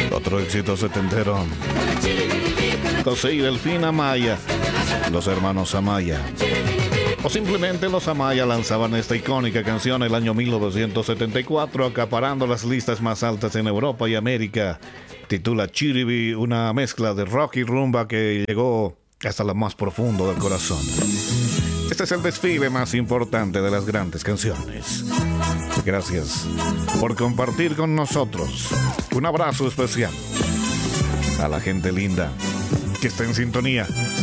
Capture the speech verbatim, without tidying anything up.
Otro éxito setentero. José y Delfina Amaya, los hermanos Amaya. O simplemente los Amaya lanzaban esta icónica canción el año mil novecientos setenta y cuatro, acaparando las listas más altas en Europa y América. Titula Chiribi, una mezcla de rock y rumba que llegó hasta lo más profundo del corazón. Este es el desfile más importante de las grandes canciones. Gracias por compartir con nosotros. Un abrazo especial a la gente linda que está en sintonía.